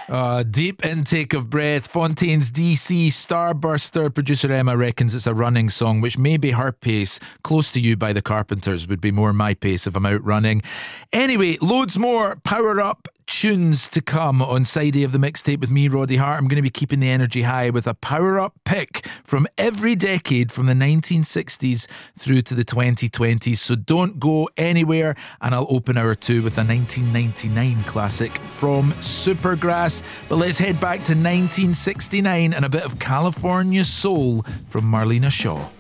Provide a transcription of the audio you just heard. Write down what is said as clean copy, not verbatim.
Deep intake of breath. Fontaine's DC Starburster. Producer Emma reckons it's a running song, which may be her pace. Close to You by the Carpenters would be more my pace if I'm out running. Anyway, loads more Power Up tunes to come on side A of the mixtape with me, Roddy Hart. I'm going to be keeping the energy high with a Power Up pick from every decade from the 1960s through to the 2020s. So don't go anywhere, and I'll open hour 2 with a 1999 classic from Supergrass. But let's head back to 1969 and a bit of California Soul from Marlena Shaw.